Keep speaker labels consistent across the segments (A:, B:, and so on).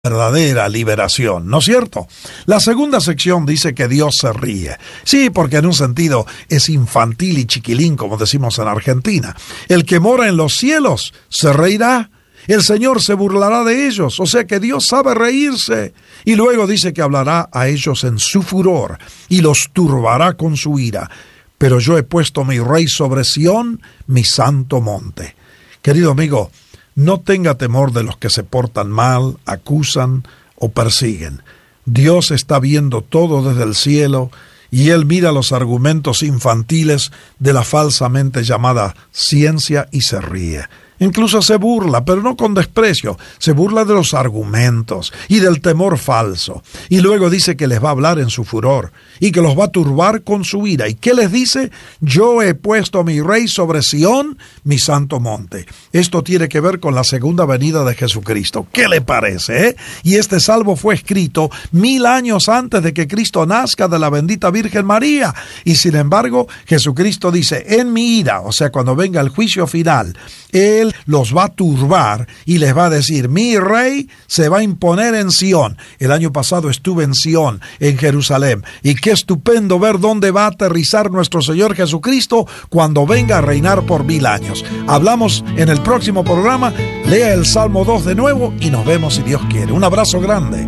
A: verdadera liberación, ¿no es cierto? La segunda sección dice que Dios se ríe. Sí, porque en un sentido es infantil y chiquilín, como decimos en Argentina. El que mora en los cielos se reirá. El Señor se burlará de ellos, o sea que Dios sabe reírse. Y luego dice que hablará a ellos en su furor y los turbará con su ira. Pero yo he puesto mi rey sobre Sión, mi santo monte. Querido amigo, no tenga temor de los que se portan mal, acusan o persiguen. Dios está viendo todo desde el cielo y Él mira los argumentos infantiles de la falsamente llamada ciencia y se ríe. Incluso se burla, pero no con desprecio. Se burla de los argumentos y del temor falso. Y luego dice que les va a hablar en su furor y que los va a turbar con su ira. ¿Y qué les dice? Yo he puesto a mi rey sobre Sión, mi santo monte. Esto tiene que ver con la segunda venida de Jesucristo. ¿Qué le parece, Y este salmo fue escrito 1000 años antes de que Cristo nazca de la bendita Virgen María. Y sin embargo, Jesucristo dice, en mi ira, o sea, cuando venga el juicio final, Él los va a turbar y les va a decir, mi rey se va a imponer en Sión. El año pasado estuve en Sión, en Jerusalén, y qué estupendo ver dónde va a aterrizar nuestro Señor Jesucristo cuando venga a reinar por 1000 años. Hablamos en el próximo programa. Lea el Salmo 2 de nuevo y nos vemos si Dios quiere. Un abrazo grande.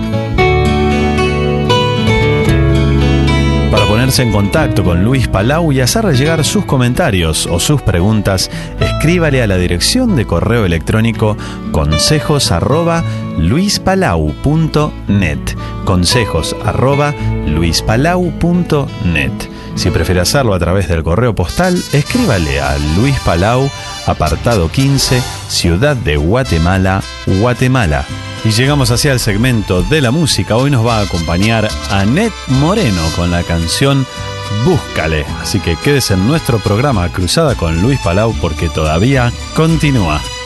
B: Para ponerse en contacto con Luis Palau y hacerle llegar sus comentarios o sus preguntas, escríbale a la dirección de correo electrónico consejos@luispalau.net. consejos@luispalau.net. Si prefiere hacerlo a través del correo postal, escríbale a Luis Palau, apartado 15, Ciudad de Guatemala, Guatemala. Y llegamos hacia el segmento de la música. Hoy nos va a acompañar Annette Moreno con la canción Búscale. Así que quédese en nuestro programa Cruzada con Luis Palau porque todavía continúa.